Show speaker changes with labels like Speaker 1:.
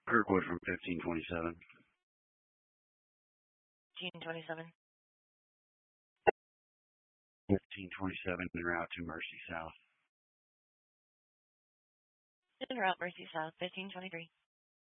Speaker 1: Kirkwood from 1527.
Speaker 2: 1527.
Speaker 1: 1527 en route to Mercy South.
Speaker 2: En route, Mercy South, 1523.